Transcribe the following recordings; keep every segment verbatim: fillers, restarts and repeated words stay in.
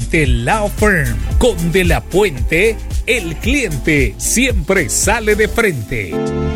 Puente Law Firm. Con De la Puente, el cliente siempre sale de frente.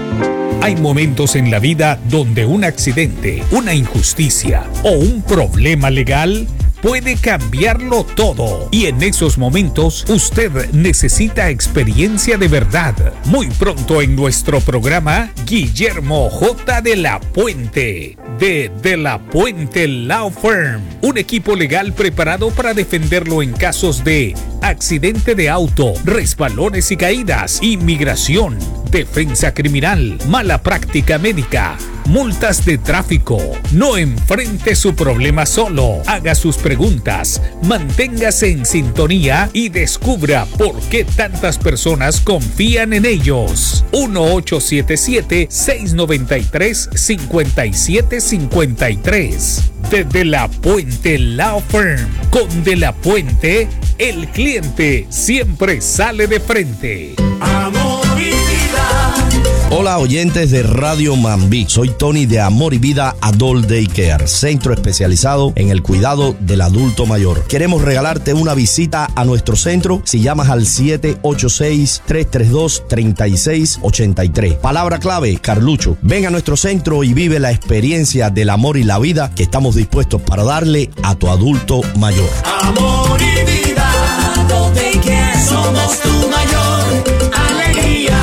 Hay momentos en la vida donde un accidente, una injusticia o un problema legal puede cambiarlo todo. Y en esos momentos usted necesita experiencia de verdad. Muy pronto en nuestro programa, Guillermo J. de la Puente, de De la Puente Law Firm. Un equipo legal preparado para defenderlo en casos de accidente de auto, resbalones y caídas, inmigración, defensa criminal, mala práctica médica, multas de tráfico. No enfrente su problema solo. Haga sus preguntas, manténgase en sintonía y descubra por qué tantas personas confían en ellos. uno ocho siete siete, seis nueve tres, cinco siete cinco tres. De De la Puente Law Firm. Con De la Puente, el cliente siempre sale de frente. Amor y vida. Hola oyentes de Radio Mambí, soy Tony de Amor y Vida Adult Daycare, centro especializado en el cuidado del adulto mayor. Queremos regalarte una visita a nuestro centro si llamas al siete ocho seis, tres tres dos, tres seis ocho tres. Palabra clave, Carlucho. Ven a nuestro centro y vive la experiencia del amor y la vida que estamos dispuestos para darle a tu adulto mayor. Amor y vida, Adult Daycare, somos tu mayor alegría.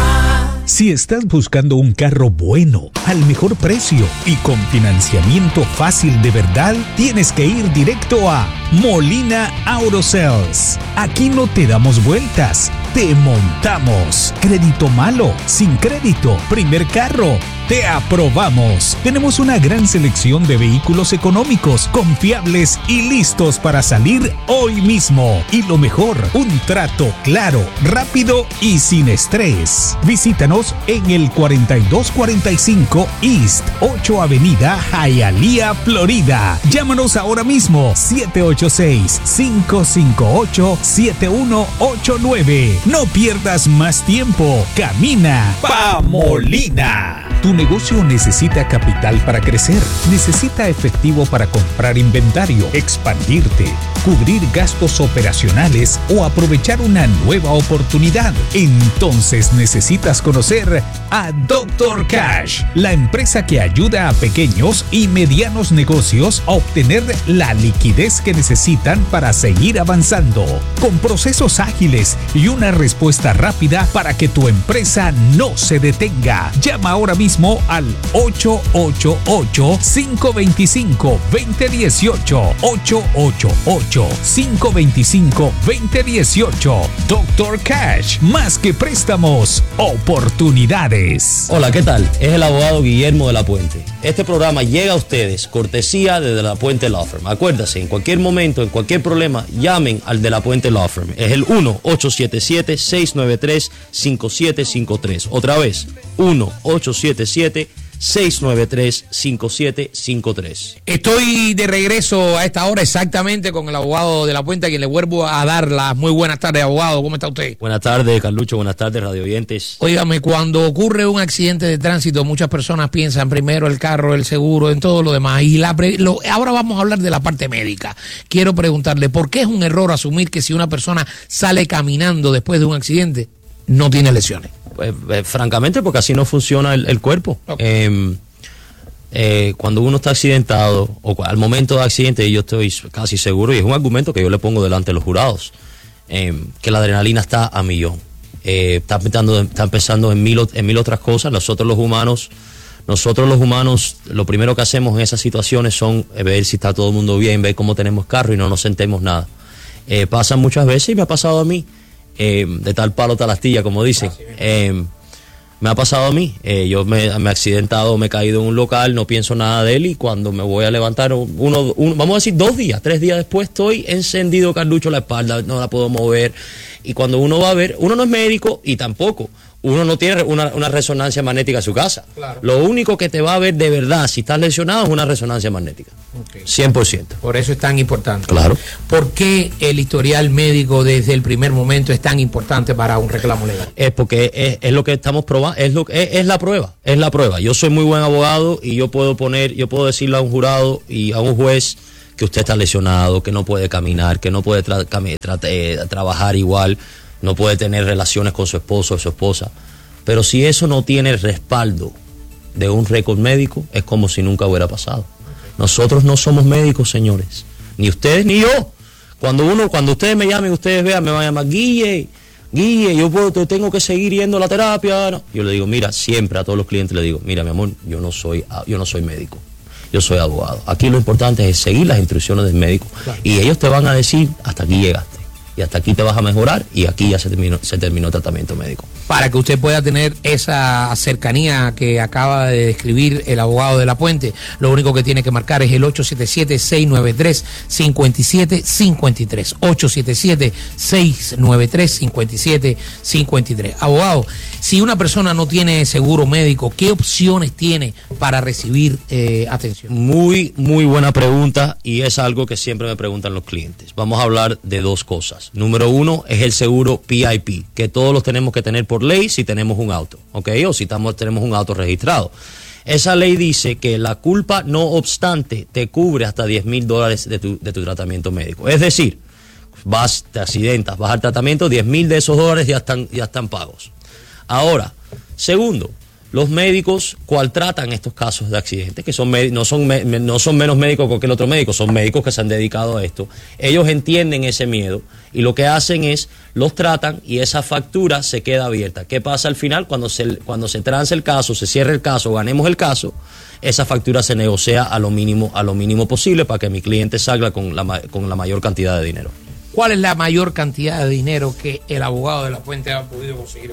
Si estás buscando un carro bueno, al mejor precio y con financiamiento fácil de verdad, tienes que ir directo a Molina Auto Sales. Aquí no te damos vueltas, te montamos. Crédito malo, sin crédito, primer carro, te aprobamos. Tenemos una gran selección de vehículos económicos, confiables y listos para salir hoy mismo. Y lo mejor, un trato claro, rápido y sin estrés. Visítanos en el cuarenta y dos cuarenta y cinco East ocho Avenida, Hialeah, Florida. Llámanos ahora mismo, siete ocho seis, cinco cinco ocho, siete uno ocho nueve. No pierdas más tiempo. Camina pa' Molina. Tu negocio necesita capital para crecer, necesita efectivo para comprar inventario, expandirte, cubrir gastos operacionales o aprovechar una nueva oportunidad. Entonces necesitas conocer a Doctor Cash, la empresa que ayuda a pequeños y medianos negocios a obtener la liquidez que necesitan para seguir avanzando, con procesos ágiles y una respuesta rápida para que tu empresa no se detenga. Llama ahora mismo al ocho ocho ocho, cinco dos cinco, dos cero uno ocho, ocho ocho ocho, cinco dos cinco, dos cero uno ocho. Doctor Cash, más que préstamos, oportunidades. Hola, ¿qué tal? Es el abogado Guillermo de la Puente. Este programa llega a ustedes cortesía de De la Puente Law Firm. Acuérdase, en cualquier momento, en cualquier problema, llamen al De la Puente Law Firm. Es el uno ocho siete siete, seis nueve tres, cinco siete cinco tres. Otra vez, uno ocho siete siete, seis nueve tres, cinco siete cinco tres. Estoy de regreso a esta hora exactamente con el abogado de la Puente, a quien le vuelvo a dar las muy buenas tardes, abogado. ¿Cómo está usted? Buenas tardes, Carlucho. Buenas tardes, radio oyentes. Óigame, cuando ocurre un accidente de tránsito, muchas personas piensan primero el carro, el seguro, en todo lo demás. Y la pre- lo, ahora vamos a hablar de la parte médica. Quiero preguntarle, ¿por qué es un error asumir que si una persona sale caminando después de un accidente, no tiene lesiones? Pues, eh, francamente, porque así no funciona el, el cuerpo. Okay. Eh, eh, cuando uno está accidentado, o al momento de accidente, yo estoy casi seguro, y es un argumento que yo le pongo delante de los jurados, eh, que la adrenalina está a millón. Eh, está, pensando, está pensando en mil, en mil otras cosas. Nosotros los humanos, nosotros los humanos, lo primero que hacemos en esas situaciones son ver si está todo el mundo bien, ver cómo tenemos carro y no nos sentemos nada. Eh, pasa muchas veces y me ha pasado a mí. Eh, de tal palo tal astilla, como dicen. Eh, me ha pasado a mí. Eh, yo me, me he accidentado, me he caído en un local, no pienso nada de él, y cuando me voy a levantar, uno, uno, vamos a decir dos días, tres días después, estoy encendido, Carlucho, la espalda, no la puedo mover. Y cuando uno va a ver, uno no es médico y tampoco uno no tiene una, una resonancia magnética en su casa. Claro. Lo único que te va a ver de verdad si estás lesionado es una resonancia magnética. Okay. cien por ciento. Por eso es tan importante. Claro. ¿Por qué el historial médico desde el primer momento es tan importante para un reclamo legal? Es porque es, es lo que estamos probando, es, lo, es, es la prueba, es la prueba. Yo soy muy buen abogado y yo puedo poner, yo puedo decirle a un jurado y a un juez que usted está lesionado, que no puede caminar, que no puede tra cami tra eh, trabajar igual, no puede tener relaciones con su esposo o su esposa. Pero si eso no tiene el respaldo de un récord médico, es como si nunca hubiera pasado. Nosotros no somos médicos, señores. Ni ustedes ni yo. Cuando uno, cuando ustedes me llamen, ustedes vean, me van a llamar, Guille, Guille, yo puedo, tengo que seguir yendo a la terapia. No. Yo le digo, mira, siempre a todos los clientes le digo, mira, mi amor, yo no soy, yo no soy médico. Yo soy abogado. Aquí lo importante es seguir las instrucciones del médico. Claro. Y ellos te van a decir, hasta aquí llegaste. Y hasta aquí te vas a mejorar y aquí ya se terminó, se terminó el tratamiento médico. Para que usted pueda tener esa cercanía que acaba de describir el abogado de La Puente, lo único que tiene que marcar es el ocho siete siete, seis nueve tres, cinco siete cinco tres. ocho siete siete, seis nueve tres, cinco siete cinco tres. Abogado, si una persona no tiene seguro médico, ¿qué opciones tiene para recibir eh, atención? Muy, muy buena pregunta y es algo que siempre me preguntan los clientes. Vamos a hablar de dos cosas. Número uno es el seguro P I P, que todos los tenemos que tener por ley si tenemos un auto, ¿ok? O si estamos, tenemos un auto registrado. Esa ley dice que la culpa, no obstante, te cubre hasta diez mil dólares de tu, de tu tratamiento médico. Es decir, vas, te accidentas, vas al tratamiento, diez mil de esos dólares ya están, ya están pagos. Ahora, segundo, los médicos, ¿cuál tratan estos casos de accidentes? Que son no son no son menos médicos que cualquier otro médico, son médicos que se han dedicado a esto. Ellos entienden ese miedo y lo que hacen es, los tratan y esa factura se queda abierta. ¿Qué pasa al final? Cuando se, cuando se trance el caso, se cierre el caso, ganemos el caso, esa factura se negocia a lo mínimo, a lo mínimo posible para que mi cliente salga con la, con la mayor cantidad de dinero. ¿Cuál es la mayor cantidad de dinero que el abogado de La Puente ha podido conseguir?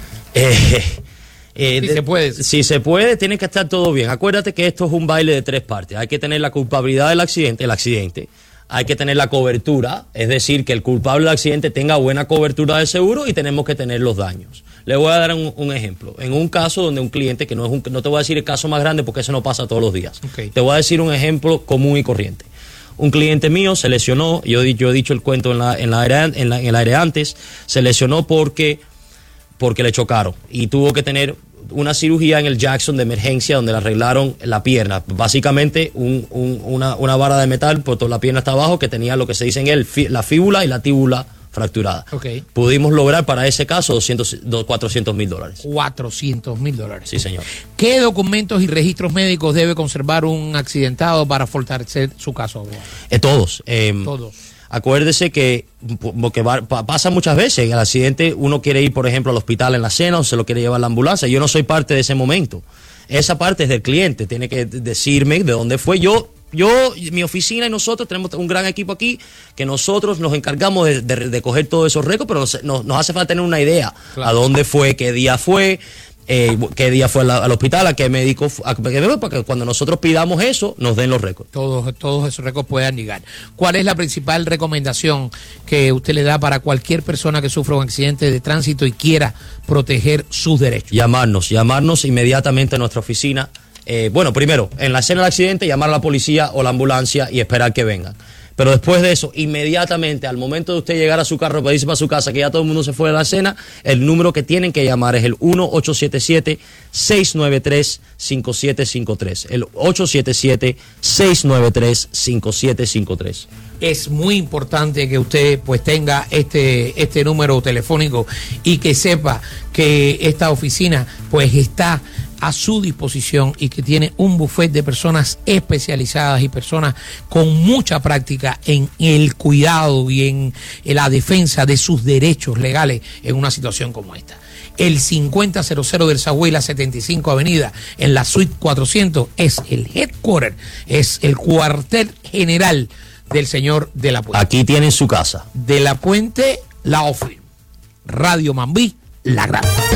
Eh... Eh, si se puede. Si se puede, tiene que estar todo bien. Acuérdate que esto es un baile de tres partes. Hay que tener la culpabilidad del accidente, el accidente. Hay que tener la cobertura, es decir, que el culpable del accidente tenga buena cobertura de seguro y tenemos que tener los daños. Le voy a dar un, un ejemplo. En un caso donde un cliente, que no es un, no te voy a decir el caso más grande porque eso no pasa todos los días. Okay. Te voy a decir un ejemplo común y corriente. Un cliente mío se lesionó, yo, yo he dicho el cuento en la, en la era, en la, en el aire antes, se lesionó porque, porque le chocaron y tuvo que tener una cirugía en el Jackson de emergencia donde le arreglaron la pierna, básicamente un, un, una, una vara de metal por toda la pierna hasta abajo que tenía lo que se dice en él, la fíbula y la tíbula fracturada. Okay. Pudimos lograr para ese caso doscientos, cuatrocientos mil dólares. cuatrocientos mil dólares. Sí, señor. ¿Qué documentos y registros médicos debe conservar un accidentado para fortalecer su caso? Eh, todos. Eh, todos. Acuérdese que, porque va, pasa muchas veces, en el accidente uno quiere ir, por ejemplo, al hospital en la cena o se lo quiere llevar a la ambulancia. Yo no soy parte de ese momento. Esa parte es del cliente, tiene que decirme de dónde fue. Yo, yo, mi oficina y nosotros tenemos un gran equipo aquí que nosotros nos encargamos de, de, de coger todos esos récords, pero nos, nos, nos hace falta tener una idea. Claro. A dónde fue, qué día fue. Eh, qué día fue al, al hospital, a qué médico, a, para que cuando nosotros pidamos eso, nos den los récords. Todos, todos esos récords puedan llegar. ¿Cuál es la principal recomendación que usted le da para cualquier persona que sufra un accidente de tránsito y quiera proteger sus derechos? Llamarnos, llamarnos inmediatamente a nuestra oficina. Eh, bueno, primero, en la escena del accidente, llamar a la policía o la ambulancia y esperar que vengan. Pero después de eso, inmediatamente, al momento de usted llegar a su carro para irse para su casa, que ya todo el mundo se fue de la escena, el número que tienen que llamar es el uno ocho siete siete, seis nueve tres, cinco siete cinco tres. El ocho siete siete, seis nueve tres, cinco siete cinco tres. Es muy importante que usted pues tenga este, este número telefónico y que sepa que esta oficina pues está a su disposición y que tiene un buffet de personas especializadas y personas con mucha práctica en el cuidado y en, en la defensa de sus derechos legales en una situación como esta. El cincuenta cero cero del Sagüey, la setenta y cinco Avenida, en la suite cuatrocientos, es el headquarter, es el cuartel general del señor De La Puente. Aquí tienen su casa. De La Puente, la ofi. Radio Mambí, la grande.